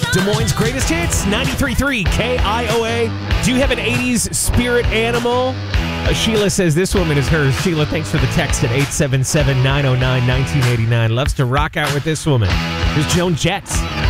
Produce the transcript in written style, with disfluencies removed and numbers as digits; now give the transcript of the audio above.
Des Moines' greatest hits, 93.3 KIOA. Do you have an 80s spirit animal? Sheila says this woman is hers. Sheila, thanks for the text at 877-909-1989. Loves to rock out with this woman. Here's Joan Jett.